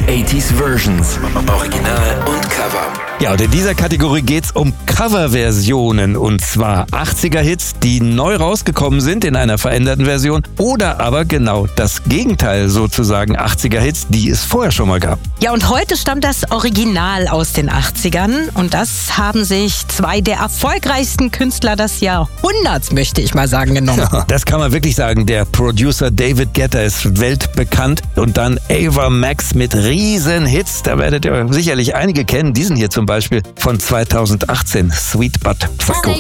80s Versions. Original und Cover. Ja, und in dieser Kategorie geht's um Coverversionen. Und zwar 80er-Hits, die neu rausgekommen sind in einer veränderten Version. Oder aber genau das Gegenteil sozusagen, 80er-Hits, die es vorher schon mal gab. Ja, und heute stammt das Original aus den 80ern. Und das haben sich zwei der erfolgreichsten Künstler des Jahrhunderts, möchte ich mal sagen, genommen. Ja, das kann man wirklich sagen. Der Producer David Guetta ist weltbekannt. Und dann Ava Max mit riesen Hits. Da werdet ihr sicherlich einige kennen. Diesen hier zum Beispiel von 2018, Sweet But Psycho.